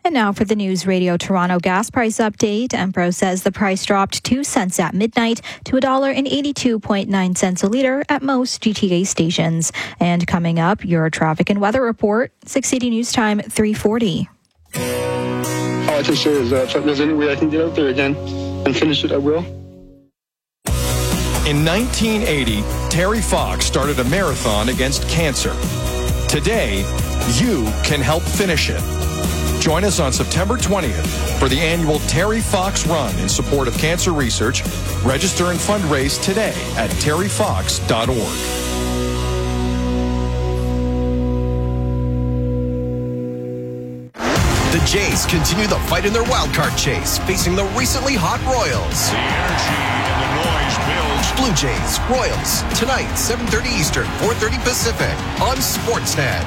And now for the News Radio Toronto gas price update. Empro says the price dropped 2 cents at midnight to $1.82.9 a liter at most GTA stations. And coming up, your traffic and weather report, 680 News Time, 3:40. All I can say is that if there's any way I can get out there again and finish it, I will. In 1980, Terry Fox started a marathon against cancer. Today, you can help finish it. Join us on September 20th for the annual Terry Fox Run in support of cancer research. Register and fundraise today at terryfox.org. The Jays continue the fight in their wildcard chase, facing the recently hot Royals. The energy and the noise builds. Blue Jays, Royals, tonight, 7:30 Eastern, 4:30 Pacific, on Sportsnet.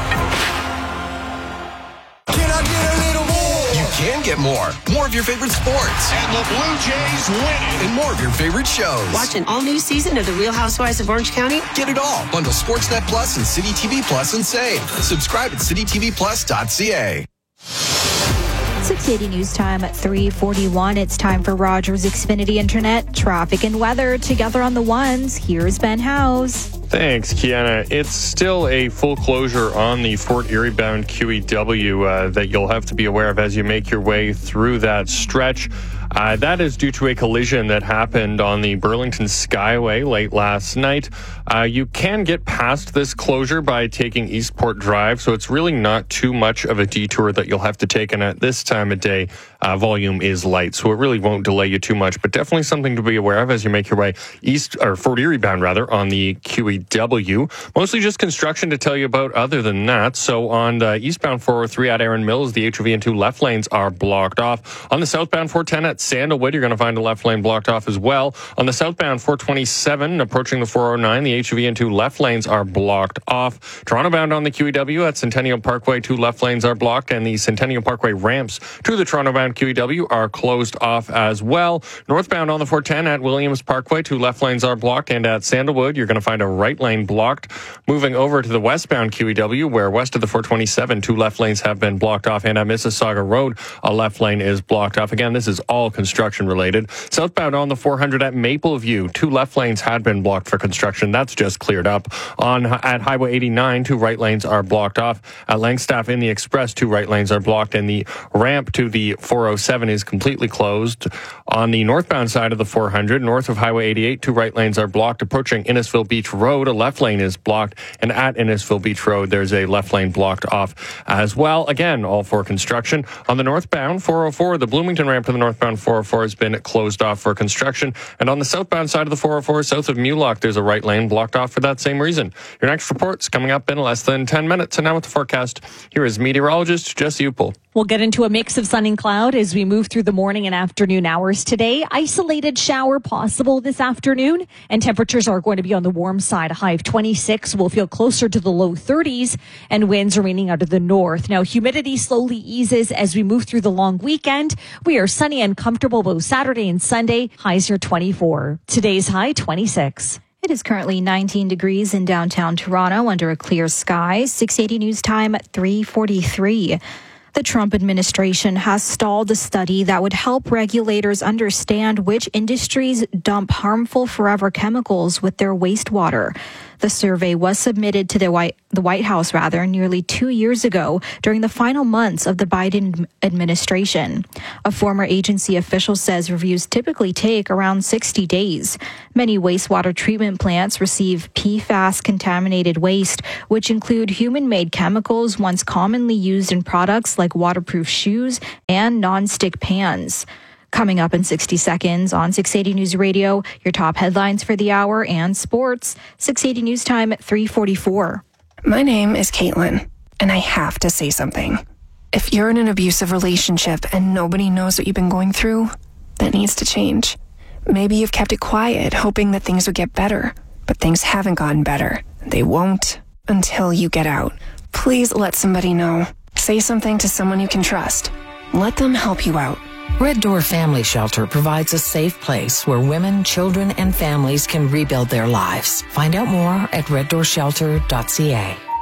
Can I get a little more? You can get more. More of your favorite sports. And the Blue Jays win it. And more of your favorite shows. Watch an all-new season of The Real Housewives of Orange County. Get it all. Bundle Sportsnet Plus and City TV Plus and save. Subscribe at citytvplus.ca. 680 News Time at 3:41. It's time for Rogers Xfinity Internet traffic and weather together on the ones. Here's Ben House. Thanks, Kiana. It's still a full closure on the Fort Erie bound QEW that you'll have to be aware of as you make your way through that stretch. That is due to a collision that happened on the Burlington Skyway late last night. You can get past this closure by taking Eastport Drive, so it's really not too much of a detour that you'll have to take. And at this time of day, volume is light, so it really won't delay you too much. But definitely something to be aware of as you make your way east, or Fort Erie bound rather, on the QEW. Mostly just construction to tell you about other than that. So on the eastbound 403 at Erin Mills, the HOV and 2 left lanes are blocked off. On the southbound 410 at Sandalwood, you're going to find a left lane blocked off as well. On the southbound 427 approaching the 409, the HOV and 2 left lanes are blocked off. Toronto bound on the QEW at Centennial Parkway, 2 left lanes are blocked, and the Centennial Parkway ramps to the Toronto bound QEW are closed off as well. Northbound on the 410 at Williams Parkway, 2 left lanes are blocked, and at Sandalwood, you're going to find a right lane blocked. Moving over to the westbound QEW, where west of the 427, 2 left lanes have been blocked off, and at Mississauga Road, a left lane is blocked off. Again, this is all construction related. Southbound on the 400 at Mapleview, 2 left lanes had been blocked for construction. That's just cleared up. At Highway 89, 2 right lanes are blocked off. At Langstaff in the Express, 2 right lanes are blocked, and the ramp to the 407 is completely closed. On the northbound side of the 400, north of Highway 88, 2 right lanes are blocked. Approaching Innisfil Beach Road, a left lane is blocked, and at Innisfil Beach Road, there's a left lane blocked off as well. Again, all for construction. On the northbound 404, the Bloomington ramp to the northbound 404 has been closed off for construction. And on the southbound side of the 404, south of Mulock, there's a right lane blocked off for that same reason. Your next report's coming up in less than 10 minutes. And now with the forecast, here is meteorologist Jesse Upel. We'll get into a mix of sun and cloud as we move through the morning and afternoon hours today. Isolated shower possible this afternoon, and temperatures are going to be on the warm side. A high of 26. We'll feel closer to the low 30s, and winds remaining out of the north. Now, humidity slowly eases as we move through the long weekend. We are sunny and comfortable both Saturday and Sunday. Highs are 24. Today's high, 26. It is currently 19 degrees in downtown Toronto under a clear sky. 680 News Time at 3:43. The Trump administration has stalled a study that would help regulators understand which industries dump harmful forever chemicals with their wastewater. The survey was submitted to the White House nearly 2 years ago during the final months of the Biden administration. A former agency official says reviews typically take around 60 days. Many wastewater treatment plants receive PFAS-contaminated waste, which include human-made chemicals once commonly used in products like waterproof shoes and non-stick pans. Coming up in 60 seconds on 680 News Radio, your top headlines for the hour and sports. 680 News Time at 3:44. My name is Caitlin, and I have to say something. If you're in an abusive relationship and nobody knows what you've been going through, that needs to change. Maybe you've kept it quiet, hoping that things would get better, but things haven't gotten better. They won't until you get out. Please let somebody know. Say something to someone you can trust. Let them help you out. Red Door Family Shelter provides a safe place where women, children, and families can rebuild their lives. Find out more at reddoorshelter.ca.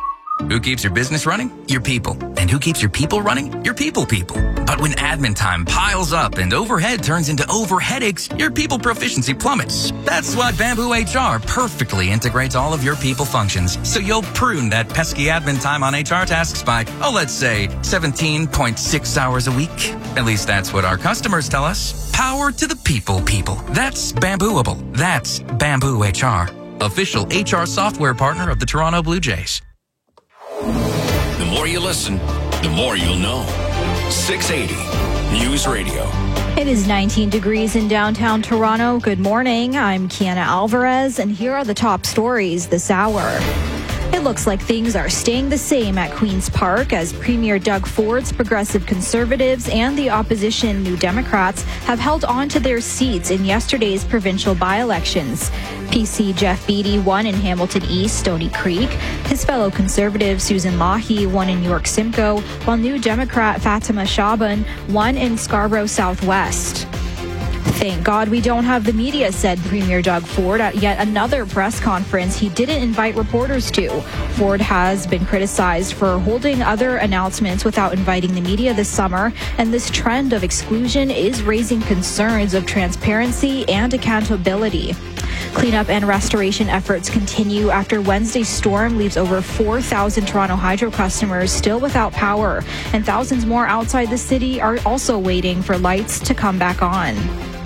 Who keeps your business running? Your people. And who keeps your people running? Your people. But when admin time piles up and overhead turns into overheadaches, your people proficiency plummets. That's why Bamboo HR perfectly integrates all of your people functions, so you'll prune that pesky admin time on HR tasks by, let's say, 17.6 hours a week. At least that's what our customers tell us. Power to the people. That's Bambooable. That's Bamboo HR. Official HR software partner of the Toronto Blue Jays. The more you listen, the more you'll know. 680 News Radio. It is 19 degrees in downtown Toronto. Good morning. I'm Kiana Alvarez, and here are the top stories this hour. It looks like things are staying the same at Queen's Park as Premier Doug Ford's Progressive Conservatives and the opposition New Democrats have held on to their seats in yesterday's provincial by-elections. PC Jeff Beattie won in Hamilton East, Stony Creek. His fellow Conservative Susan Lahi won in York Simcoe, while New Democrat Fatima Shaban won in Scarborough Southwest. Thank God we don't have the media, said Premier Doug Ford at yet another press conference he didn't invite reporters to. Ford has been criticized for holding other announcements without inviting the media this summer, and this trend of exclusion is raising concerns of transparency and accountability. Cleanup and restoration efforts continue after Wednesday's storm leaves over 4,000 Toronto Hydro customers still without power, and thousands more outside the city are also waiting for lights to come back on.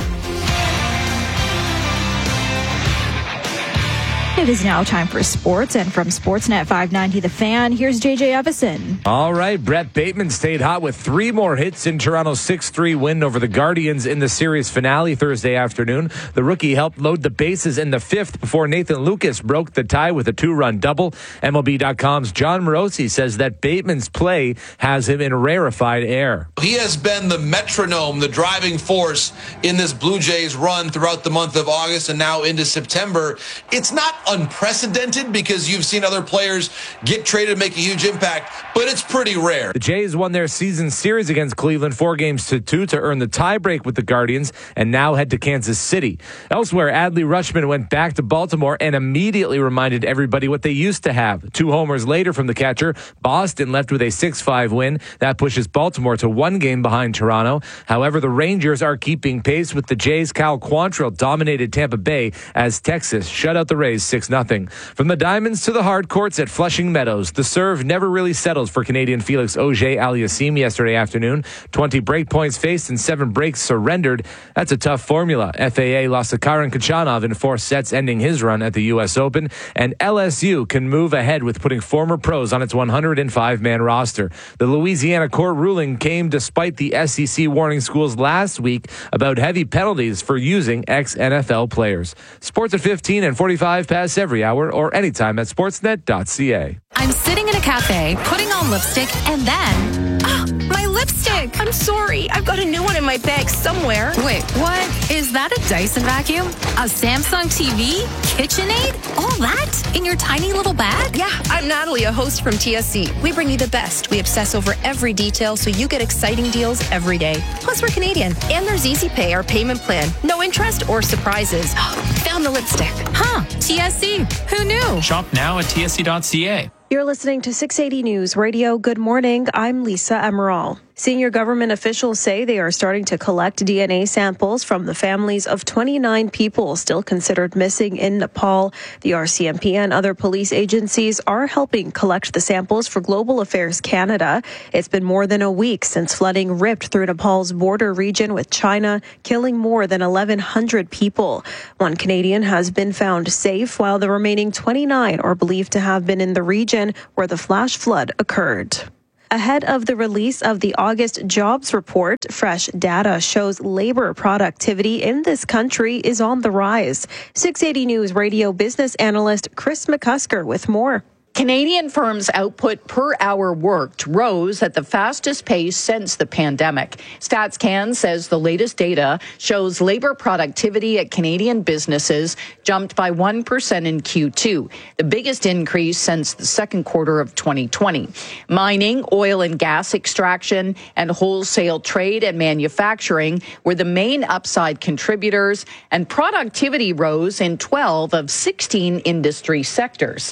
It is now time for sports, and from Sportsnet 590 The Fan, here's JJ Evison. All right, Brett Bateman stayed hot with 3 more hits in Toronto's 6-3 win over the Guardians in the series finale Thursday afternoon. The rookie helped load the bases in the 5th before Nathan Lucas broke the tie with a 2-run double. MLB.com's John Morosi says that Bateman's play has him in rarefied air. He has been the metronome, the driving force in this Blue Jays run throughout the month of August and now into September. It's not unprecedented because you've seen other players get traded and make a huge impact, but it's pretty rare. The Jays won their season series against Cleveland 4-2 to earn the tiebreak with the Guardians and now head to Kansas City. Elsewhere, Adley Rutschman went back to Baltimore and immediately reminded everybody what they used to have. 2 homers later from the catcher, Boston left with a 6-5 win. That pushes Baltimore to 1 game behind Toronto. However, the Rangers are keeping pace with the Jays. Cal Quantrill dominated Tampa Bay as Texas shut out the Rays 6-0. From the diamonds to the hard courts at Flushing Meadows, the serve never really settled for Canadian Felix Auger-Aliassime yesterday afternoon. 20 break points faced and 7 breaks surrendered. That's a tough formula. FAA lost to Karen Khachanov in 4 sets, ending his run at the U.S. Open. And LSU can move ahead with putting former pros on its 105-man roster. The Louisiana court ruling came despite the SEC warning schools last week about heavy penalties for using ex-NFL players. Sports at 15 and 45 past every hour or anytime at sportsnet.ca. I'm sitting in a cafe, putting on lipstick, and then... my lipstick! I'm sorry. I've got a new one in my bag somewhere. Wait, what? Is that a Dyson vacuum? A Samsung TV? KitchenAid? All that? In your tiny little bag? Yeah, I'm Natalie, a host from TSC. We bring you the best. We obsess over every detail so you get exciting deals every day. Plus, we're Canadian. And there's Easy Pay, our payment plan. No interest or surprises. Found the lipstick. Huh, TSC. Who knew? Shop now at tsc.ca. You're listening to 680 News Radio. Good morning. I'm Lisa Emerald. Senior government officials say they are starting to collect DNA samples from the families of 29 people still considered missing in Nepal. The RCMP and other police agencies are helping collect the samples for Global Affairs Canada. It's been more than a week since flooding ripped through Nepal's border region with China, killing more than 1,100 people. 1 Canadian has been found safe, while the remaining 29 are believed to have been in the region where the flash flood occurred. Ahead of the release of the August jobs report, fresh data shows labor productivity in this country is on the rise. 680 News Radio business analyst Chris McCusker with more. Canadian firms' output per hour worked rose at the fastest pace since the pandemic. StatsCan says the latest data shows labor productivity at Canadian businesses jumped by 1% in Q2, the biggest increase since the second quarter of 2020. Mining, oil and gas extraction, and wholesale trade and manufacturing were the main upside contributors, and productivity rose in 12 of 16 industry sectors.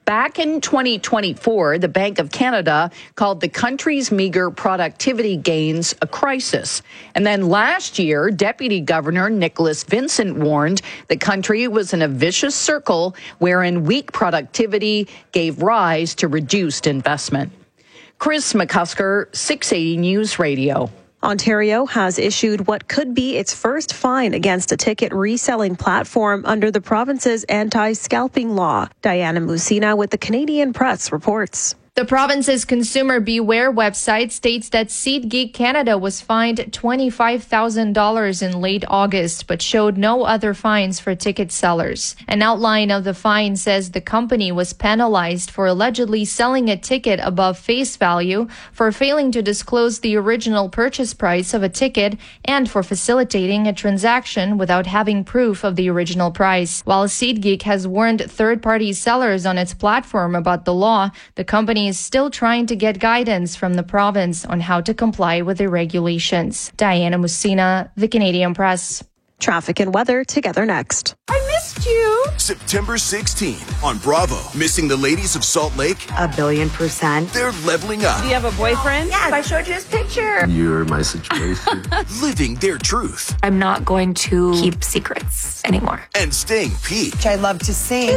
Back in 2024, the Bank of Canada called the country's meager productivity gains a crisis. And then last year, Deputy Governor Nicholas Vincent warned the country was in a vicious circle wherein weak productivity gave rise to reduced investment. Chris McCusker, 680 News Radio. Ontario has issued what could be its first fine against a ticket reselling platform under the province's anti-scalping law. Diana Musina with the Canadian Press reports. The province's Consumer Beware website states that SeatGeek Canada was fined $25,000 in late August, but showed no other fines for ticket sellers. An outline of the fine says the company was penalized for allegedly selling a ticket above face value, for failing to disclose the original purchase price of a ticket, and for facilitating a transaction without having proof of the original price. While SeatGeek has warned third-party sellers on its platform about the law, the company is still trying to get guidance from the province on how to comply with the regulations. Diana Musina, the Canadian Press. Traffic and weather together next. I missed you. September 16 on Bravo. Missing the ladies of Salt Lake? 1,000,000,000%. They're leveling up. Do you have a boyfriend? Yes. I showed you his picture. You're my situation. Living their truth. I'm not going to keep secrets anymore. And staying peak. Which I love to sing.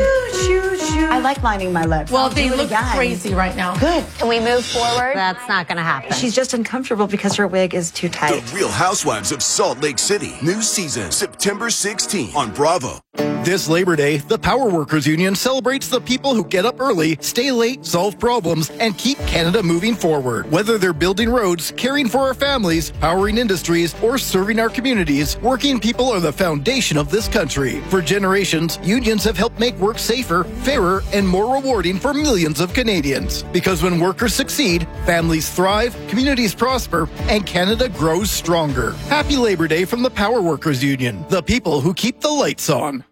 I like lining my lips. Well, they look crazy right now. Good. Can we move forward? That's not going to happen. She's just uncomfortable because her wig is too tight. The Real Housewives of Salt Lake City. New season, September 16 on Bravo. This Labor Day, the Power Workers Union celebrates the people who get up early, stay late, solve problems, and keep Canada moving forward. Whether they're building roads, caring for our families, powering industries, or serving our communities, working people are the foundation of this country. For generations, unions have helped make work safer, fairer, and more rewarding for millions of Canadians. Because when workers succeed, families thrive, communities prosper, and Canada grows stronger. Happy Labor Day from the Power Workers Union, the people who keep the lights on.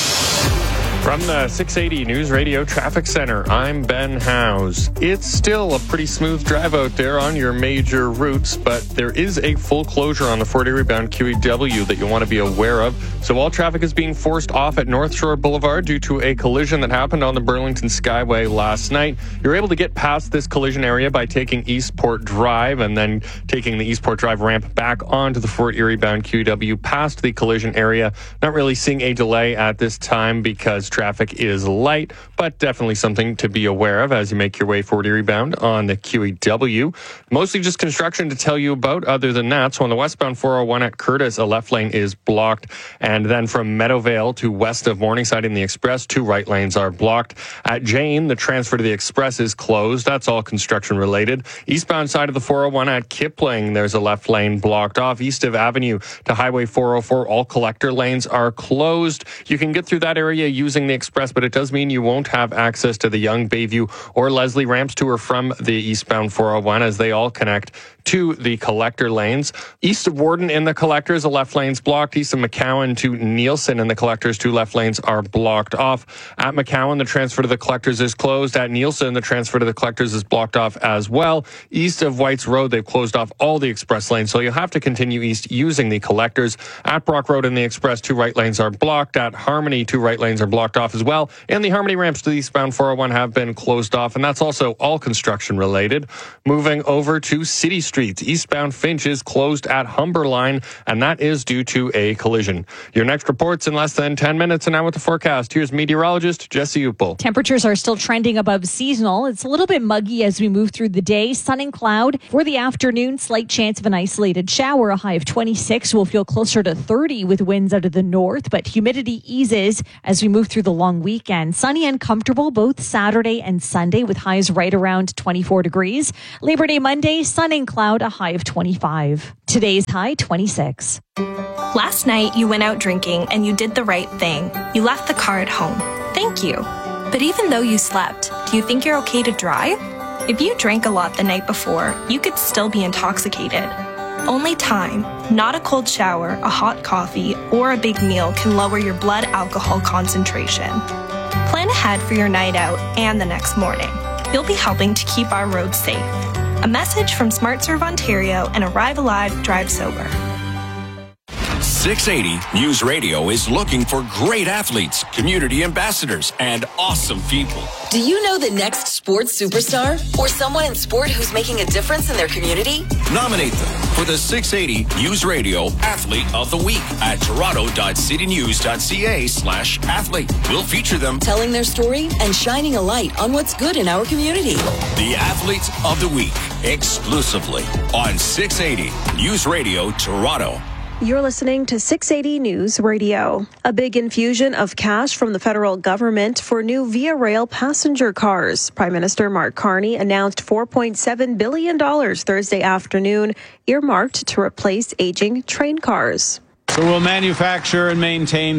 From the 680 News Radio Traffic Center, I'm Ben Howes. It's still a pretty smooth drive out there on your major routes, but there is a full closure on the Fort Erie bound QEW that you'll want to be aware of. So all traffic is being forced off at North Shore Boulevard due to a collision that happened on the Burlington Skyway last night. You're able to get past this collision area by taking Eastport Drive and then taking the Eastport Drive ramp back onto the Fort Erie bound QEW past the collision area. Not really seeing a delay at this time because traffic is light, but definitely something to be aware of as you make your way Fort Erie bound on the QEW. Mostly just construction to tell you about other than that. So on the westbound 401 at Curtis, a left lane is blocked. And then from Meadowvale to west of Morningside in the Express, 2 right lanes are blocked. At Jane, the transfer to the Express is closed. That's all construction related. Eastbound side of the 401 at Kipling, there's a left lane blocked off. East of Avenue to Highway 404, all collector lanes are closed. You can get through that area using the Express, but it does mean you won't have access to the Young, Bayview, or Leslie ramps to or from the eastbound 401 as they all connect to the collector lanes. East of Warden in the collectors, the left lane's blocked. East of McCowan to Nielsen in the collectors, 2 left lanes are blocked off. At McCowan, the transfer to the collectors is closed. At Nielsen, the transfer to the collectors is blocked off as well. East of White's Road, they've closed off all the express lanes, so you'll have to continue east using the collectors. At Brock Road in the Express, 2 right lanes are blocked. At Harmony, 2 right lanes are blocked off as well. And the Harmony ramps to the eastbound 401 have been closed off, and that's also all construction related. Moving over to City Street, eastbound Finch is closed at Humberline, and that is due to a collision. Your next report's in less than 10 minutes, and now with the forecast, here's meteorologist Jesse Upel. Temperatures are still trending above seasonal. It's a little bit muggy as we move through the day. Sun and cloud. For the afternoon, slight chance of an isolated shower. A high of 26. We'll feel closer to 30 with winds out of the north, but humidity eases as we move through the long weekend. Sunny and comfortable both Saturday and Sunday with highs right around 24 degrees. Labor Day Monday, sun and cloud, a high of 25. Today's high, 26. Last night, you went out drinking and you did the right thing. You left the car at home. Thank you. But even though you slept, do you think you're okay to drive? If you drank a lot the night before, you could still be intoxicated. Only time, not a cold shower, a hot coffee, or a big meal can lower your blood alcohol concentration. Plan ahead for your night out and the next morning. You'll be helping to keep our roads safe. A message from SmartServe Ontario and Arrive Alive, Drive Sober. 680 News Radio is looking for great athletes, community ambassadors, and awesome people. Do you know the next sports superstar or someone in sport who's making a difference in their community? Nominate them for the 680 News Radio Athlete of the Week at toronto.citynews.ca/athlete. We'll feature them telling their story and shining a light on what's good in our community. The Athlete of the Week, exclusively on 680 News Radio Toronto. You're listening to 680 News Radio. A big infusion of cash from the federal government for new Via Rail passenger cars. Prime Minister Mark Carney announced $4.7 billion Thursday afternoon, earmarked to replace aging train cars. So we'll manufacture and maintain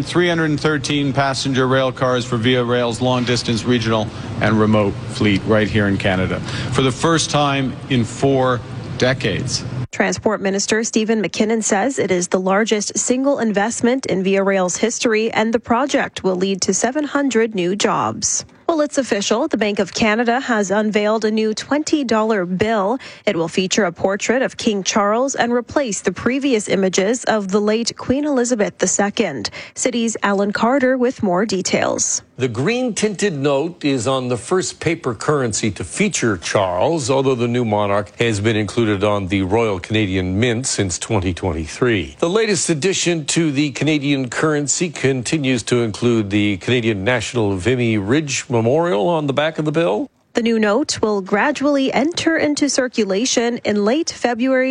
313 passenger rail cars for Via Rail's long-distance, regional, and remote fleet right here in Canada for the first time in 4 decades. Transport Minister Stephen McKinnon says it is the largest single investment in Via Rail's history, and the project will lead to 700 new jobs. Well, it's official. The Bank of Canada has unveiled a new $20 bill. It will feature a portrait of King Charles and replace the previous images of the late Queen Elizabeth II. City's Alan Carter with more details. The green-tinted note is on the first paper currency to feature Charles, although the new monarch has been included on the Royal Canadian Mint since 2023. The latest addition to the Canadian currency continues to include the Canadian National Vimy Ridge Memorial on the back of the bill. The new note will gradually enter into circulation in late February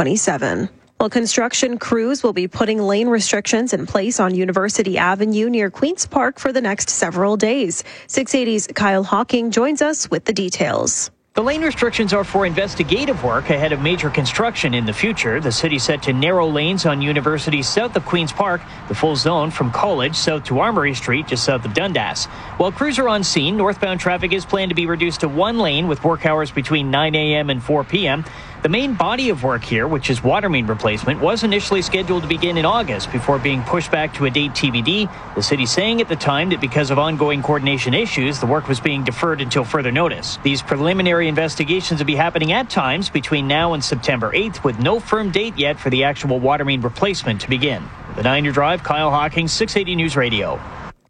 2027. Well, construction crews will be putting lane restrictions in place on University Avenue near Queen's Park for the next several days. 680's Kyle Hawking joins us with the details. The lane restrictions are for investigative work ahead of major construction in the future. The city set to narrow lanes on University south of Queen's Park, the full zone from College south to Armory Street just south of Dundas. While crews are on scene, northbound traffic is planned to be reduced to 1 lane with work hours between 9 a.m. and 4 p.m. The main body of work here, which is water main replacement, was initially scheduled to begin in August before being pushed back to a date TBD. The city saying at the time that because of ongoing coordination issues, the work was being deferred until further notice. These preliminary investigations will be happening at times between now and September 8th, with no firm date yet for the actual water main replacement to begin. The 9-Year Drive, Kyle Hawking, 680 News Radio.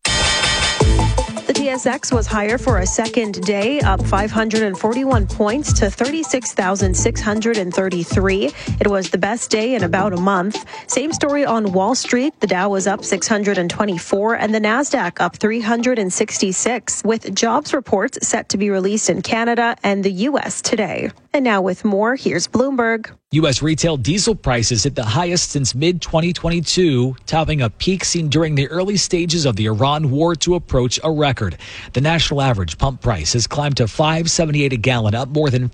The TSX was higher for a second day, up 541 points to 36,633. It was the best day in about a month. Same story on Wall Street. The Dow was up 624 and the Nasdaq up 366, with jobs reports set to be released in Canada and the U.S. today. And now with more, here's Bloomberg. U.S. retail diesel prices hit the highest since mid-2022, topping a peak seen during the early stages of the Iran war to approach a record. The national average pump price has climbed to $5.78 a gallon, up more than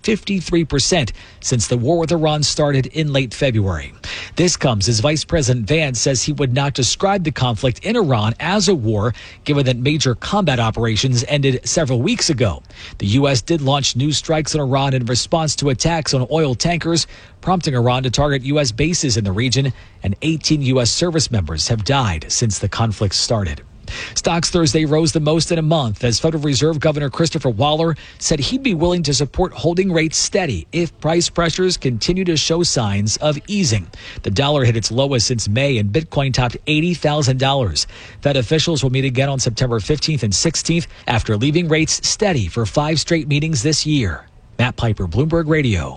53% since the war with Iran started in late February. This comes as Vice President Vance says he would not describe the conflict in Iran as a war, given that major combat operations ended several weeks ago. The U.S. did launch new strikes on Iran in response to attacks on oil tankers, prompting Iran to target U.S. bases in the region, and 18 U.S. service members have died since the conflict started. Stocks Thursday rose the most in a month as Federal Reserve Governor Christopher Waller said he'd be willing to support holding rates steady if price pressures continue to show signs of easing. The dollar hit its lowest since May and Bitcoin topped $80,000. Fed officials will meet again on September 15th and 16th after leaving rates steady for 5 straight meetings this year. Matt Piper, Bloomberg Radio.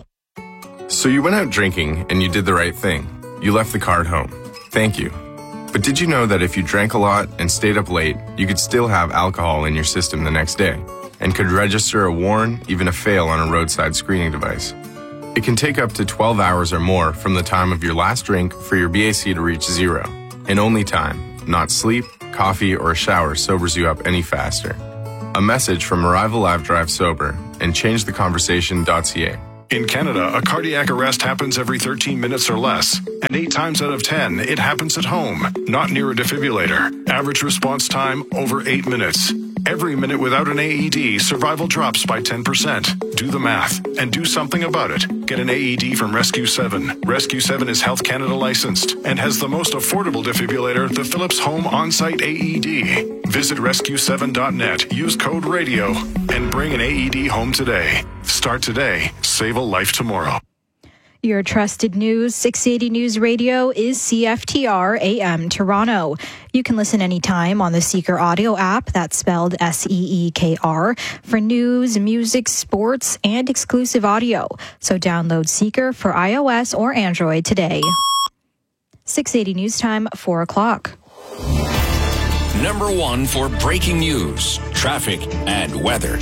So you went out drinking and you did the right thing. You left the car at home. Thank you. But did you know that if you drank a lot and stayed up late, you could still have alcohol in your system the next day and could register a warn, even a fail on a roadside screening device? It can take up to 12 hours or more from the time of your last drink for your BAC to reach 0. And only time, not sleep, coffee, or a shower sobers you up any faster. A message from Arrival Live Drive Sober and ChangeTheConversation.ca. In Canada, a cardiac arrest happens every 13 minutes or less, and 8 times out of 10, it happens at home, not near a defibrillator. Average response time, over 8 minutes. Every minute without an AED, survival drops by 10%. Do the math and do something about it. Get an AED from Rescue 7. Rescue 7 is Health Canada licensed and has the most affordable defibrillator, the Philips Home On-Site AED. Visit rescue7.net, use code RADIO, and bring an AED home today. Start today, save a life tomorrow. Your trusted news, 680 News Radio is CFTR AM Toronto. You can listen anytime on the Seeker audio app, that's spelled Seekr, for news, music, sports, and exclusive audio. So download Seeker for iOS or Android today. 680 News Time, 4 o'clock. Number 1 for breaking news, traffic, and weather.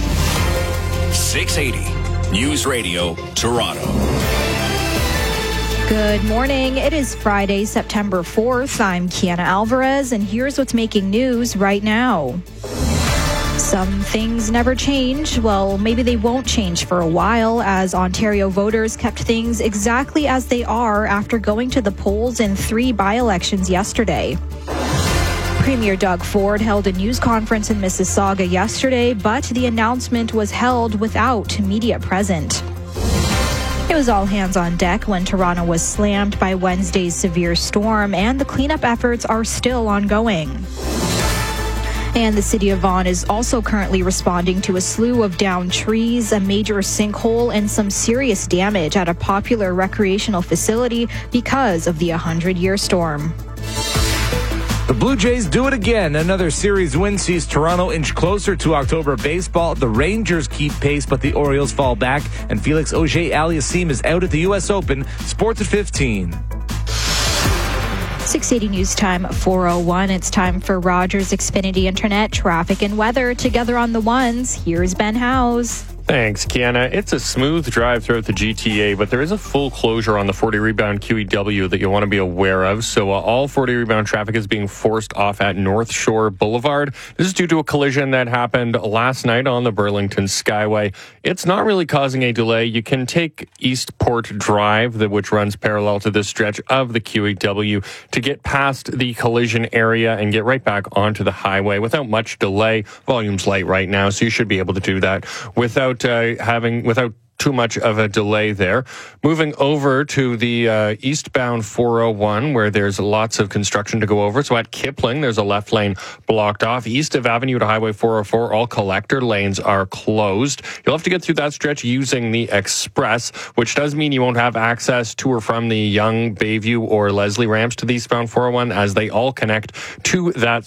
680 News Radio, Toronto. Good morning. It is Friday, September 4th. I'm Kiana Alvarez, and here's what's making news right now. Some things never change. Well, maybe they won't change for a while, as Ontario voters kept things exactly as they are after going to the polls in 3 by-elections yesterday. Premier Doug Ford held a news conference in Mississauga yesterday, but the announcement was held without media present. It was all hands on deck when Toronto was slammed by Wednesday's severe storm, and the cleanup efforts are still ongoing. And the city of Vaughan is also currently responding to a slew of downed trees, a major sinkhole, and some serious damage at a popular recreational facility because of the 100-year storm. The Blue Jays do it again. Another series win sees Toronto inch closer to October baseball. The Rangers keep pace, but the Orioles fall back. And Felix Auger-Aliassime is out at the U.S. Open. Sports at 15. 680 News Time, 4:01. It's time for Rogers Xfinity Internet traffic and weather. Together on the ones, here's Ben Howes. Thanks, Kiana. It's a smooth drive throughout the GTA, but there is a full closure on the 40 rebound QEW that you'll want to be aware of. So all 40 rebound traffic is being forced off at North Shore Boulevard. This is due to a collision that happened last night on the Burlington Skyway. It's not really causing a delay. You can take Eastport Drive, which runs parallel to this stretch of the QEW, to get past the collision area and get right back onto the highway without much delay. Volume's light right now, so you should be able to do that without too much of a delay there. Moving over to the eastbound 401, where there's lots of construction to go over. So at Kipling, there's a left lane blocked off. East of Avenue to Highway 404, all collector lanes are closed. You'll have to get through that stretch using the Express, which does mean you won't have access to or from the Yonge, Bayview, or Leslie ramps to the eastbound 401, as they all connect to that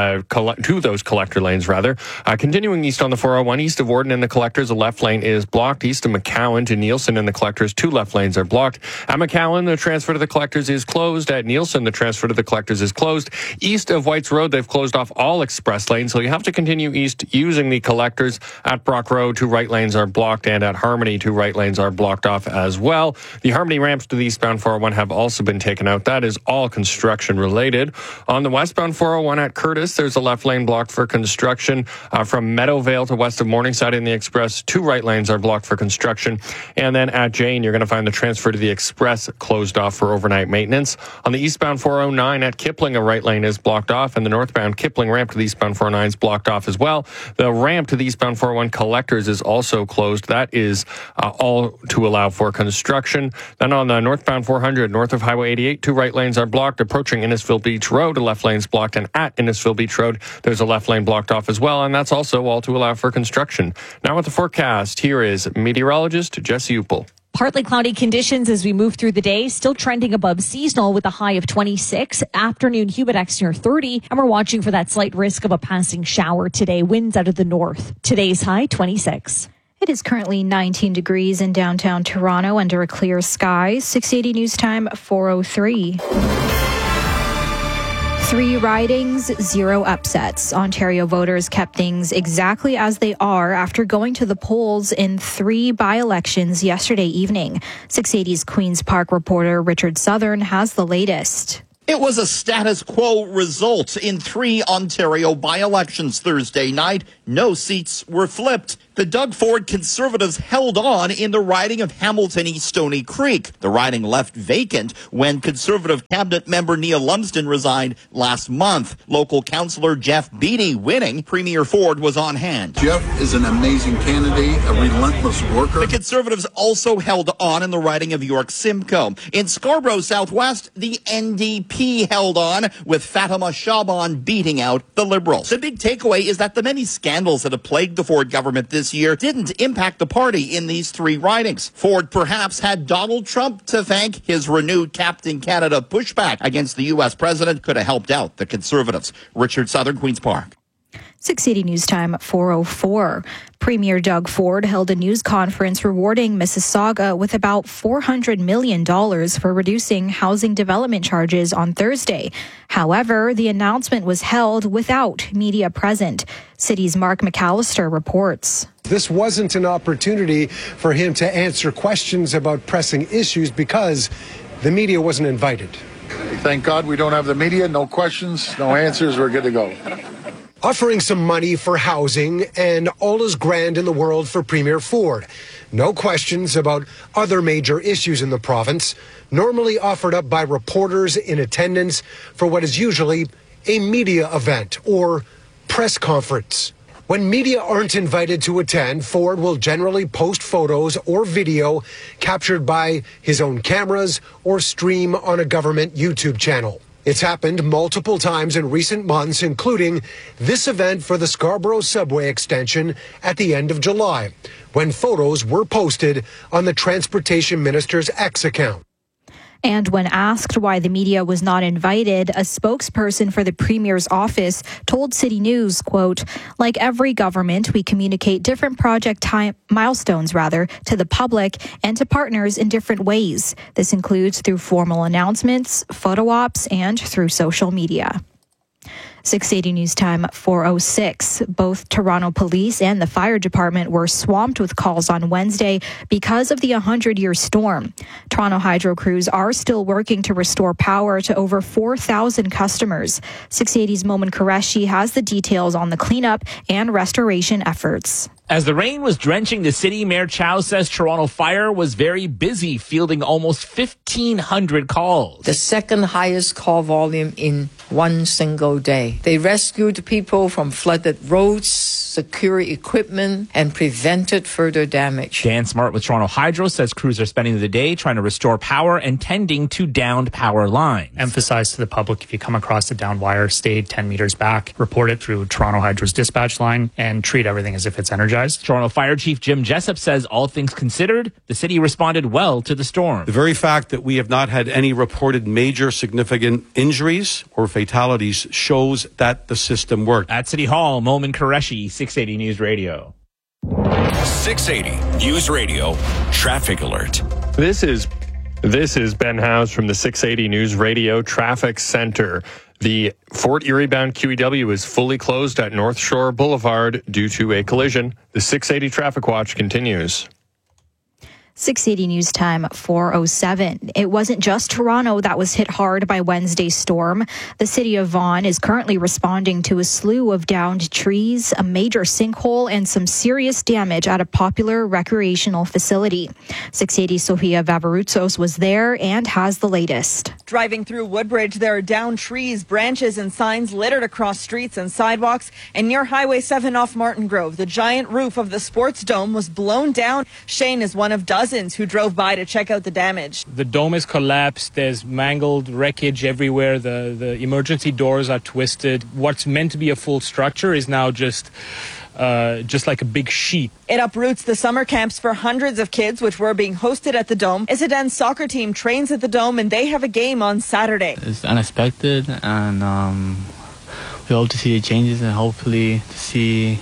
to those collector lanes, rather. Continuing east on the 401, east of Warden and the collectors, the left lane is blocked. East of McCowan to Nielsen and the collectors, 2 left lanes are blocked. At McCowan, the transfer to the collectors is closed. At Nielsen, the transfer to the collectors is closed. East of Whites Road, they've closed off all express lanes, so you have to continue east using the collectors. At Brock Road, 2 right lanes are blocked, and at Harmony, 2 right lanes are blocked off as well. The Harmony ramps to the eastbound 401 have also been taken out. That is all construction related. On the westbound 401 at Curtis, there's a left lane blocked for construction. From Meadowvale to west of Morningside in the express, 2 right lanes are blocked for construction. And then at Jane, you're going to find the transfer to the Express closed off for overnight maintenance. On the eastbound 409 at Kipling, a right lane is blocked off, and the northbound Kipling ramp to the eastbound 409 is blocked off as well. The ramp to the eastbound 401 collectors is also closed. That is all to allow for construction. Then on the northbound 400, north of Highway 88, 2 right lanes are blocked. Approaching Innisfil Beach Road, a left lane's blocked, and at Innisfil Beach Road, there's a left lane blocked off as well, and that's also all to allow for construction. Now with the forecast, here is meteorologist Jesse Uppel. Partly cloudy conditions as we move through the day, still trending above seasonal with a high of 26. Afternoon Humidex near 30, and we're watching for that slight risk of a passing shower today. Winds out of the north. Today's high 26. It is currently 19 degrees in downtown Toronto under a clear sky. 680 News Time, 4:03. 3 ridings, 0 upsets. Ontario voters kept things exactly as they are after going to the polls in 3 by-elections yesterday evening. 680's Queen's Park reporter Richard Southern has the latest. It was a status quo result in 3 Ontario by-elections Thursday night. No seats were flipped. The Doug Ford Conservatives held on in the riding of Hamilton East Stony Creek. The riding left vacant when Conservative cabinet member Neil Lumsden resigned last month. Local councillor Jeff Beattie winning. Premier Ford was on hand. Jeff is an amazing candidate, a relentless worker. The Conservatives also held on in the riding of York Simcoe. In Scarborough Southwest, the NDP held on with Fatima Shaban beating out the Liberals. The big takeaway is that the many scandals scandals that have plagued the Ford government this year didn't impact the party in these three ridings. Ford perhaps had Donald Trump to thank. His renewed Captain Canada pushback against the U.S. president could have helped out the Conservatives. Richard Southern, Queen's Park. 680 News Time at 4:04. Premier Doug Ford held a news conference rewarding Mississauga with about $400 million for reducing housing development charges on Thursday. However, the announcement was held without media present. City's Mark McAllister reports. This wasn't an opportunity for him to answer questions about pressing issues because the media wasn't invited. Thank God we don't have the media. No questions, no answers. We're good to go. Offering some money for housing, and all is grand in the world for Premier Ford. No questions about other major issues in the province, normally offered up by reporters in attendance for what is usually a media event or press conference. When media aren't invited to attend, Ford will generally post photos or video captured by his own cameras or stream on a government YouTube channel. It's happened multiple times in recent months, including this event for the Scarborough Subway extension at the end of July, when photos were posted on the Transportation Minister's X account. And when asked why the media was not invited, a spokesperson for the Premier's office told City News, quote, "Like every government, we communicate different project milestones to the public and to partners in different ways. This includes through formal announcements, photo ops, and through social media." 680 News Time 4:06. Both Toronto Police and the Fire Department were swamped with calls on Wednesday because of the 100-year storm. Toronto Hydro crews are still working to restore power to over 4,000 customers. 680's Momin Qureshi has the details on the cleanup and restoration efforts. As the rain was drenching the city, Mayor Chow says Toronto Fire was very busy, fielding almost 1,500 calls. The second highest call volume in one single day. They rescued people from flooded roads, secured equipment, and prevented further damage. Dan Smart with Toronto Hydro says crews are spending the day trying to restore power and tending to downed power lines. Emphasize to the public, if you come across a downed wire, stay 10 meters back, report it through Toronto Hydro's dispatch line, and treat everything as if it's energized. Toronto Fire Chief Jim Jessup says all things considered, the city responded well to the storm. The very fact that we have not had any reported major significant injuries or fatalities shows that the system worked. At City Hall, Momin Qureshi, 680 News Radio. 680 News Radio Traffic Alert. This is Ben Howes from the 680 News Radio Traffic Center. The Fort Erie bound QEW is fully closed at North Shore Boulevard due to a collision. The 680 traffic watch continues. 680 News Time 4:07. It wasn't just Toronto that was hit hard by Wednesday's storm. The city of Vaughan is currently responding to a slew of downed trees, a major sinkhole, and some serious damage at a popular recreational facility. 680 Sofia Vavarutsos was there and has the latest. Driving through Woodbridge, there are downed trees, branches, and signs littered across streets and sidewalks. And near Highway 7 off Martin Grove, the giant roof of the sports dome was blown down. Shane is one of dozens who drove by to check out the damage. The dome is collapsed. There's mangled wreckage everywhere. The emergency doors are twisted. What's meant to be a full structure is now just like a big sheet. It uproots the summer camps for hundreds of kids, which were being hosted at the Dome. Isaden's soccer team trains at the Dome, and they have a game on Saturday. It's unexpected, and we hope to see the changes and hopefully to see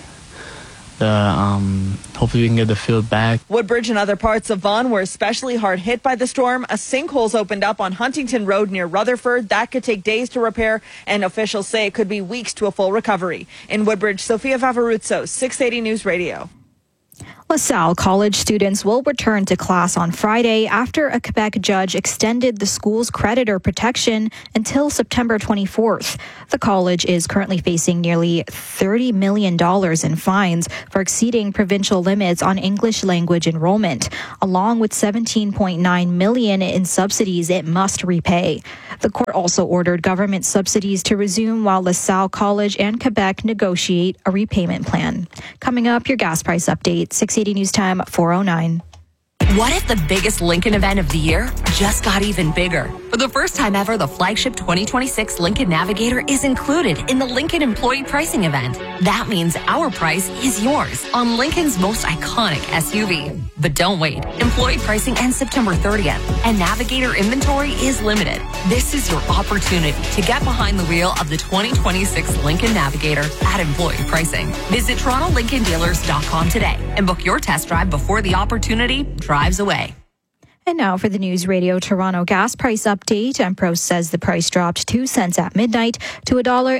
hopefully we can get the field back. Woodbridge and other parts of Vaughan were especially hard hit by the storm. A sinkhole's opened up on Huntington Road near Rutherford. That could take days to repair, and officials say it could be weeks to a full recovery. In Woodbridge, Sofia Vavarutsos, 680 News Radio. LaSalle College students will return to class on Friday after a Quebec judge extended the school's creditor protection until September 24th. The college is currently facing nearly $30 million in fines for exceeding provincial limits on English language enrollment, along with $17.9 million in subsidies it must repay. The court also ordered government subsidies to resume while LaSalle College and Quebec negotiate a repayment plan. Coming up, your gas price update, 680 News Time 4:09. What if the biggest Lincoln event of the year just got even bigger? For the first time ever, the flagship 2026 Lincoln Navigator is included in the Lincoln Employee Pricing Event. That means our price is yours on Lincoln's most iconic SUV. But don't wait. Employee pricing ends September 30th, and Navigator inventory is limited. This is your opportunity to get behind the wheel of the 2026 Lincoln Navigator at employee pricing. Visit TorontoLincolnDealers.com today and book your test drive before the opportunity drives away. And now for the News Radio Toronto gas price update. Empros says the price dropped 2 cents at midnight to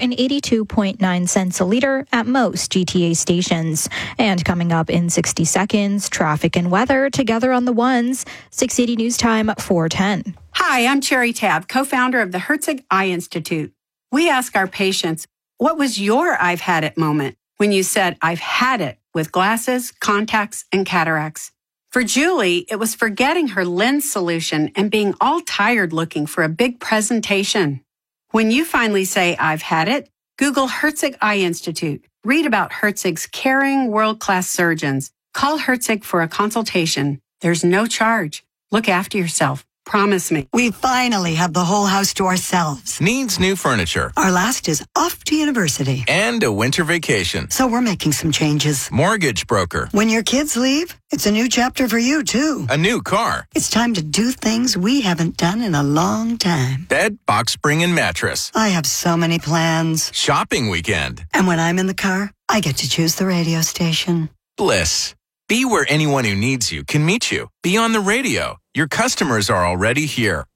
$1.82.9 a litre at most GTA stations. And coming up in 60 seconds, traffic and weather together on the ones. 680 News Time 4:10. Hi, I'm Cherry Tabb, co-founder of the Herzig Eye Institute. We ask our patients, what was your I've had it moment when you said I've had it with glasses, contacts, and cataracts? For Julie, it was forgetting her lens solution and being all tired looking for a big presentation. When you finally say, I've had it, Google Herzig Eye Institute. Read about Herzig's caring, world-class surgeons. Call Herzig for a consultation. There's no charge. Look after yourself. Promise me. We finally have the whole house to ourselves. Needs new furniture. Our last is off to university. And a winter vacation. So we're making some changes. Mortgage broker. When your kids leave, it's a new chapter for you, too. A new car. It's time to do things we haven't done in a long time. Bed, box spring, and mattress. I have so many plans. Shopping weekend. And when I'm in the car, I get to choose the radio station. Bliss. Be where anyone who needs you can meet you. Be on the radio. Your customers are already here.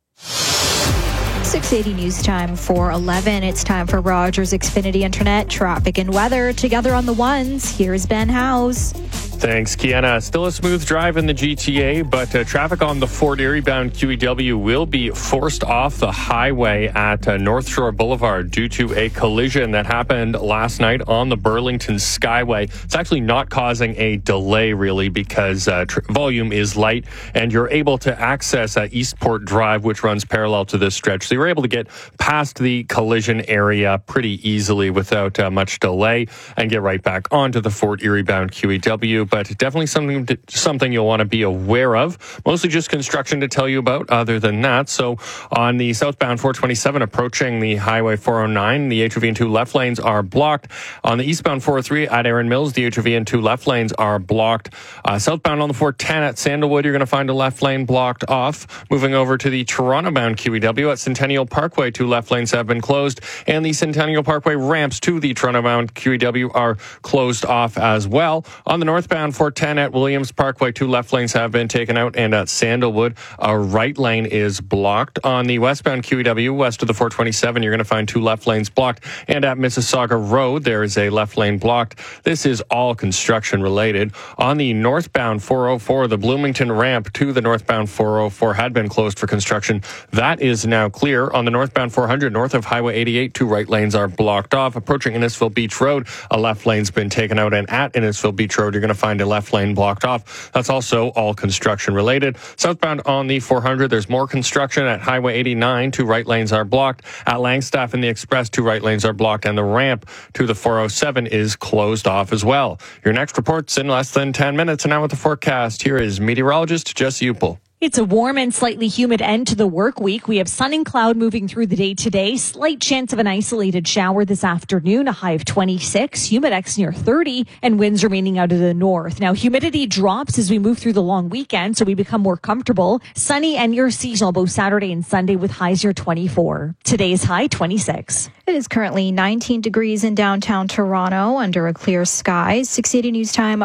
680 News Time 4:11. It's time for Rogers Xfinity Internet, traffic and weather together on the ones. Here's Ben Howes. Thanks, Kiana. Still a smooth drive in the GTA, but traffic on the Fort Erie bound QEW will be forced off the highway at North Shore Boulevard due to a collision that happened last night on the Burlington Skyway. It's actually not causing a delay, really, because volume is light, and you're able to access Eastport Drive, which runs parallel to this stretch. So you're able to get past the collision area pretty easily without much delay and get right back onto the Fort Erie bound QEW. But definitely something you'll want to be aware of. Mostly just construction to tell you about other than that. So on the southbound 427 approaching the Highway 409, the HOV and 2 left lanes are blocked. On the eastbound 403 at Erin Mills, the HOV and 2 left lanes are blocked. Southbound on the 410 at Sandalwood, you're going to find a left lane blocked off. Moving over to the Toronto bound QEW at Centennial Parkway, 2 left lanes have been closed. And the Centennial Parkway ramps to the Toronto bound QEW are closed off as well. On the northbound 410 at Williams Parkway, 2 left lanes have been taken out, and at Sandalwood, a right lane is blocked. On the westbound QEW, west of the 427, you're going to find 2 left lanes blocked, and at Mississauga Road, there is a left lane blocked. This is all construction related. On the northbound 404, the Bloomington ramp to the northbound 404 had been closed for construction. That is now clear. On the northbound 400, north of Highway 88, 2 right lanes are blocked off. Approaching Innisfil Beach Road, a left lane's been taken out, and at Innisfil Beach Road, you're going to find a left lane blocked off. That's also all construction related. Southbound on the 400, there's more construction at Highway 89. 2 right lanes are blocked. At Langstaff and the Express, 2 right lanes are blocked, and the ramp to the 407 is closed off as well. Your next report's in less than 10 minutes. And now with the forecast, here is meteorologist Jess Upel. It's a warm and slightly humid end to the work week. We have sun and cloud moving through the day today. Slight chance of an isolated shower this afternoon, a high of 26, humidex near 30, and winds remaining out of the north. Now, humidity drops as we move through the long weekend, so we become more comfortable. Sunny and near seasonal both Saturday and Sunday with highs near 24. Today's high, 26. It is currently 19 degrees in downtown Toronto under a clear sky. 680 News Time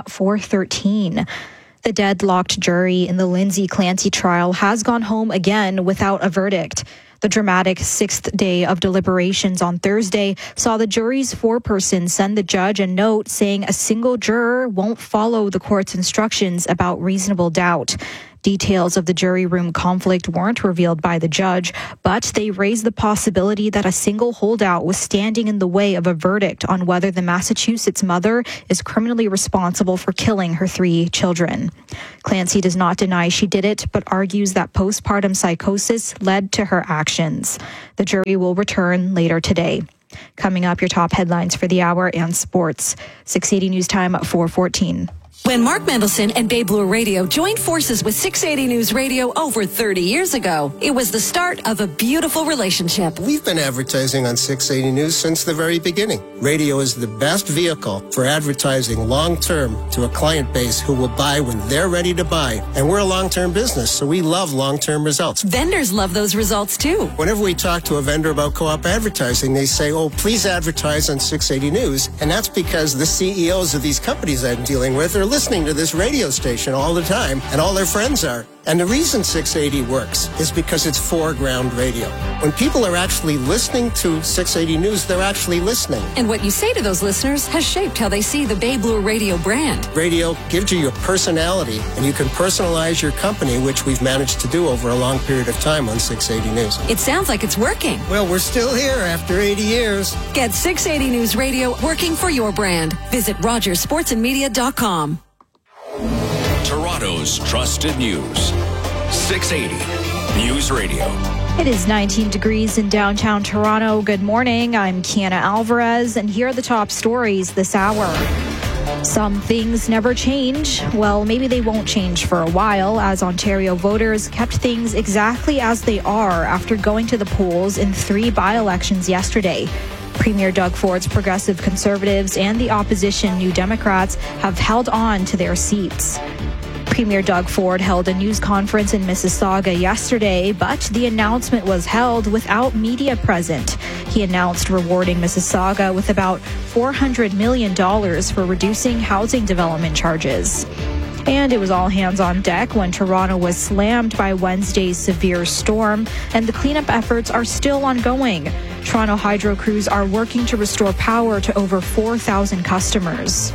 4:13. The deadlocked jury in the Lindsay Clancy trial has gone home again without a verdict. The dramatic 6th day of deliberations on Thursday saw the jury's foreperson send the judge a note saying a single juror won't follow the court's instructions about reasonable doubt. Details of the jury room conflict weren't revealed by the judge, but they raised the possibility that a single holdout was standing in the way of a verdict on whether the Massachusetts mother is criminally responsible for killing her 3 children. Clancy does not deny she did it, but argues that postpartum psychosis led to her actions. The jury will return later today. Coming up, your top headlines for the hour and sports. 680 News Time 4:14. When Mark Mendelson and Bay Blue Radio joined forces with 680 News Radio over 30 years ago, it was the start of a beautiful relationship. We've been advertising on 680 News since the very beginning. Radio is the best vehicle for advertising long-term to a client base who will buy when they're ready to buy. And we're a long-term business, so we love long-term results. Vendors love those results too. Whenever we talk to a vendor about co-op advertising, they say, oh, please advertise on 680 News. And that's because the CEOs of these companies I'm dealing with are listening to this radio station all the time, and all their friends are. And the reason 680 works is because it's foreground radio. When people are actually listening to 680 News, they're actually listening. And what you say to those listeners has shaped how they see the Bay Blue Radio brand. Radio gives you your personality, and you can personalize your company, which we've managed to do over a long period of time on 680 News. It sounds like it's working. Well, we're still here after 80 years. Get 680 News Radio working for your brand. Visit RogersSportsandMedia.com. Toronto's trusted news. 680 News Radio. It is 19 degrees in downtown Toronto. Good morning. I'm Kiana Alvarez, and here are the top stories this hour. Some things never change. Well, maybe they won't change for a while, as Ontario voters kept things exactly as they are after going to the polls in 3 by-elections yesterday. Premier Doug Ford's Progressive Conservatives and the opposition New Democrats have held on to their seats. Premier Doug Ford held a news conference in Mississauga yesterday, but the announcement was held without media present. He announced rewarding Mississauga with about $400 million for reducing housing development charges. And it was all hands on deck when Toronto was slammed by Wednesday's severe storm, and the cleanup efforts are still ongoing. Toronto Hydro crews are working to restore power to over 4,000 customers.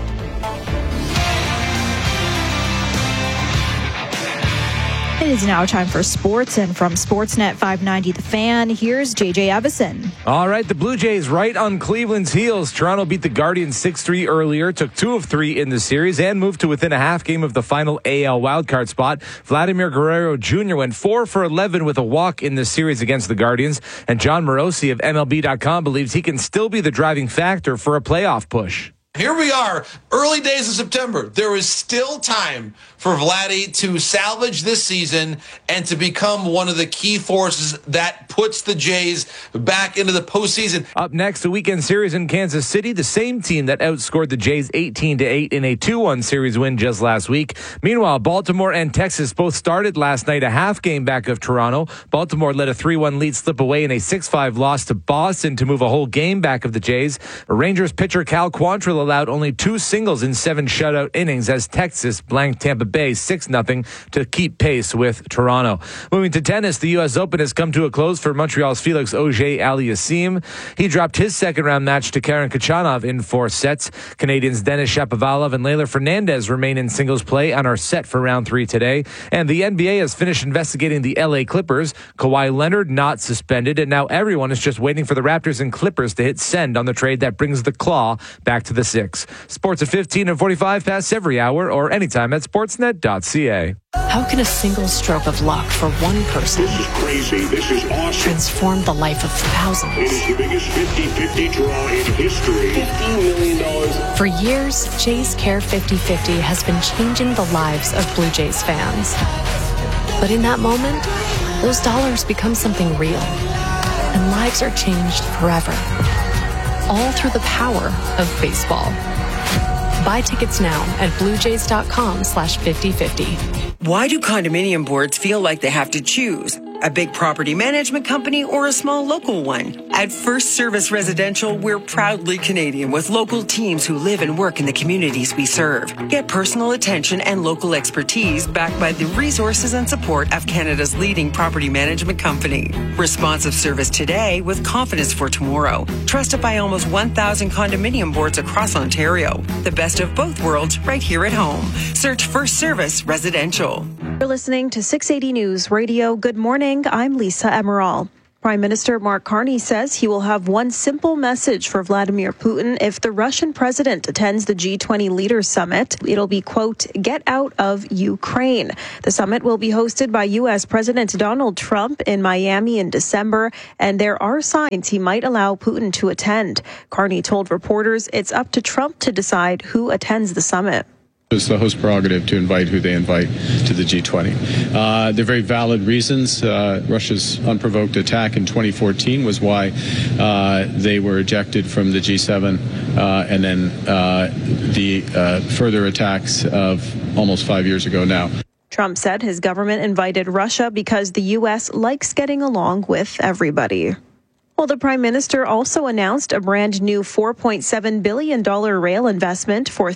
It is now time for sports, and from Sportsnet 590 The Fan, here's JJ Evison. All right, the Blue Jays right on Cleveland's heels. Toronto beat the Guardians 6-3 earlier, took 2 of 3 in the series, and moved to within a half game of the final AL wildcard spot. Vladimir Guerrero Jr. went 4 for 11 with a walk in the series against the Guardians, and John Morosi of MLB.com believes he can still be the driving factor for a playoff push. Here we are, early days of September. There is still time for Vladdy to salvage this season and to become one of the key forces that puts the Jays back into the postseason. Up next, a weekend series in Kansas City, the same team that outscored the Jays 18-8 in a 2-1 series win just last week. Meanwhile, Baltimore and Texas both started last night a half game back of Toronto. Baltimore let a 3-1 lead slip away in a 6-5 loss to Boston to move a whole game back of the Jays. Rangers pitcher Cal Quantrill allowed only 2 singles in 7 shutout innings as Texas blanked Tampa Bay 6-0 to keep pace with Toronto. Moving to tennis, the U.S. Open has come to a close for Montreal's Felix Auger-Aliassime. He dropped his second-round match to Karen Khachanov in 4 sets. Canadians Denis Shapovalov and Leylah Fernandez remain in singles play and are set for round 3 today. And the NBA has finished investigating the L.A. Clippers. Kawhi Leonard not suspended, and now everyone is just waiting for the Raptors and Clippers to hit send on the trade that brings the Claw back to the 6. Sports at 15 and 45 past every hour or anytime at sportsnet.ca. How can a single stroke of luck for one person This is crazy. This is awesome. transform the life of thousands? It is the biggest 50-50 draw in history. $15 million. For years, Jays Care 50/50 has been changing the lives of Blue Jays fans. But in that moment, those dollars become something real, and lives are changed forever. All through the power of baseball. Buy tickets now at bluejays.com/5050. Why do condominium boards feel like they have to choose? A big property management company or a small local one? At First Service Residential, we're proudly Canadian with local teams who live and work in the communities we serve. Get personal attention and local expertise backed by the resources and support of Canada's leading property management company. Responsive service today with confidence for tomorrow. Trusted by almost 1,000 condominium boards across Ontario. The best of both worlds right here at home. Search First Service Residential. You're listening to 680 News Radio. Good morning. I'm Lisa Emerald. Prime Minister Mark Carney says he will have one simple message for Vladimir Putin if the Russian president attends the G20 Leaders Summit. It'll be, quote, get out of Ukraine. The summit will be hosted by U.S. President Donald Trump in Miami in December, and there are signs he might allow Putin to attend. Carney told reporters it's up to Trump to decide who attends the summit. It's the host prerogative to invite who they invite to the G20. They're very valid reasons. Russia's unprovoked attack in 2014 was why they were ejected from the G7, and then the further attacks of almost 5 years ago now. Trump said his government invited Russia because the U.S. likes getting along with everybody. Well, the Prime Minister also announced a brand new $4.7 billion rail investment for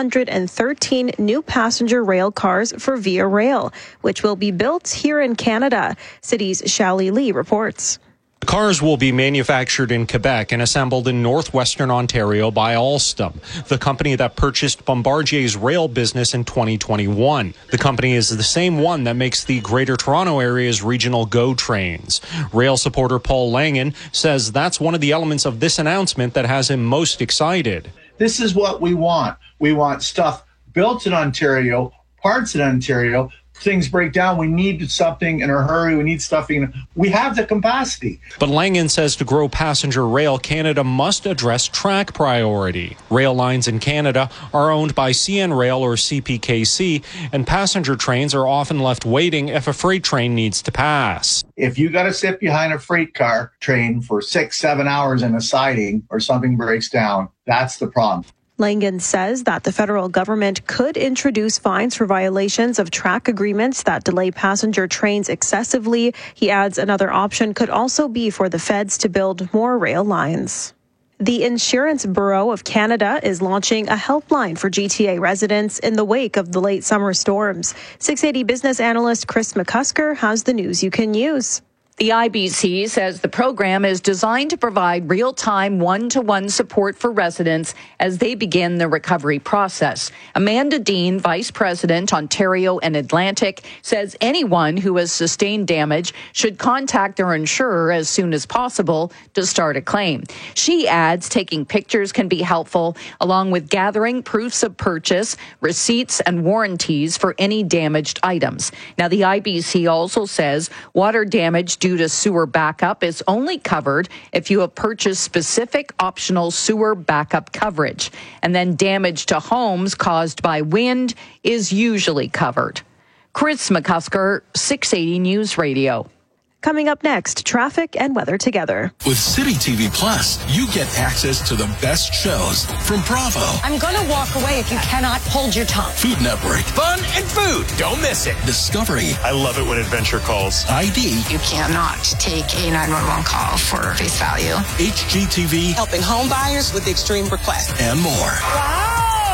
313 new passenger rail cars for Via Rail, which will be built here in Canada. City's Shally Lee reports. The cars will be manufactured in Quebec and assembled in northwestern Ontario by Alstom, the company that purchased Bombardier's rail business in 2021. The company is the same one that makes the Greater Toronto Area's regional GO trains. Rail supporter Paul Langen says that's one of the elements of this announcement that has him most excited. This is what we want. We want stuff built in Ontario, parts in Ontario. Things break down. We need something in a hurry. We need stuff. We have the capacity. But Langen says to grow passenger rail, Canada must address track priority. Rail lines in Canada are owned by CN Rail or CPKC, and passenger trains are often left waiting if a freight train needs to pass. If you got to sit behind a freight car train for 6-7 hours in a siding or something breaks down, that's the problem. Langen says that the federal government could introduce fines for violations of track agreements that delay passenger trains excessively. He adds another option could also be for the feds to build more rail lines. The Insurance Bureau of Canada is launching a helpline for GTA residents in the wake of the late summer storms. 680 business analyst Chris McCusker has the news you can use. The IBC says the program is designed to provide real-time one-to-one support for residents as they begin the recovery process. Amanda Dean, Vice President, Ontario and Atlantic, says anyone who has sustained damage should contact their insurer as soon as possible to start a claim. She adds taking pictures can be helpful, along with gathering proofs of purchase, receipts and warranties for any damaged items. Now, the IBC also says water damage due to sewer backup is only covered if you have purchased specific optional sewer backup coverage. And then damage to homes caused by wind is usually covered. Chris McCusker, 680 News Radio. Coming up next, traffic and weather together. With City TV Plus, you get access to the best shows from Bravo. I'm going to walk away if you cannot hold your tongue. Food Network. Fun and food. Don't miss it. Discovery. I love it when adventure calls. ID. You cannot take a 911 call for face value. HGTV. Helping home buyers with extreme requests. And more. Wow!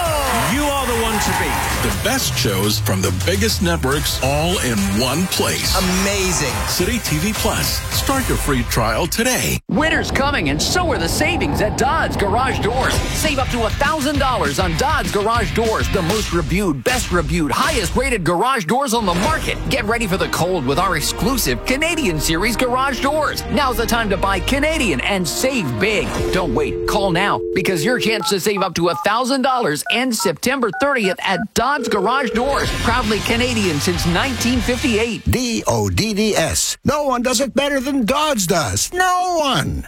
You are the one to beat. The best shows from the biggest networks all in one place. Amazing. City TV Plus. Start your free trial today. Winter's coming and so are the savings at Dodds Garage Doors. Save up to $1,000 on Dodds Garage Doors, the most reviewed, best reviewed, highest rated garage doors on the market. Get ready for the cold with our exclusive Canadian Series garage doors. Now's the time to buy Canadian and save big. Don't wait. Call now because your chance to save up to $1,000 ends September 30th at Dodds Garage Doors. Proudly Canadian since 1958. DODDS. No one does it better than Dodds does. No one.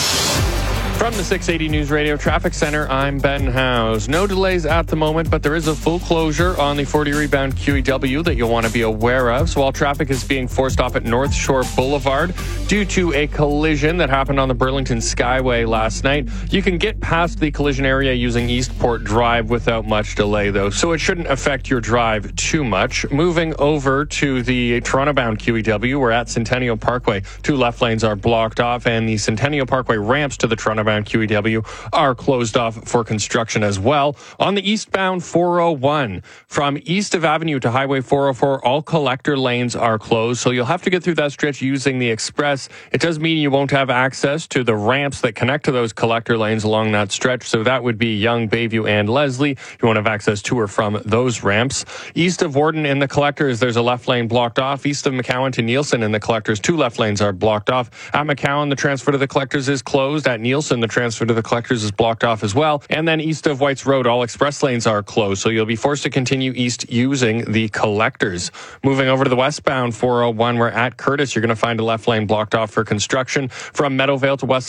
From the 680 News Radio Traffic Center, I'm Ben Howes. No delays at the moment, but there is a full closure on the 40 eastbound QEW that you'll want to be aware of. So all traffic is being forced off at North Shore Boulevard due to a collision that happened on the Burlington Skyway last night. You can get past the collision area using Eastport Drive without much delay, though, so it shouldn't affect your drive too much. Moving over to the Toronto-bound QEW, we're at Centennial Parkway. 2 left lanes are blocked off, and the Centennial Parkway ramps to the Toronto-bound QEW are closed off for construction as well. On the eastbound 401, from east of Avenue to Highway 404, all collector lanes are closed, so you'll have to get through that stretch using the express. It does mean you won't have access to the ramps that connect to those collector lanes along that stretch, so that would be Yonge, Bayview, and Leslie. You won't have access to or from those ramps. East of Warden in the collectors, there's a left lane blocked off. East of McCowan to Nielsen in the collectors, 2 left lanes are blocked off. At McCowan, the transfer to the collectors is closed. At Nielsen, the transfer to the collectors is blocked off as well. And then east of Whites Road, all express lanes are closed, so you'll be forced to continue east using the collectors. Moving over to the westbound 401, we're at Curtis. You're going to find a left lane blocked off for construction. From Meadowvale to West